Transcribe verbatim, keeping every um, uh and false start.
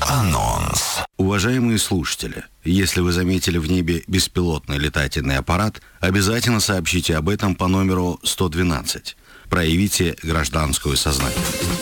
Анонс. Уважаемые слушатели, если вы заметили в небе беспилотный летательный аппарат, обязательно сообщите об этом по номеру сто двенадцать. Проявите гражданскую сознательность.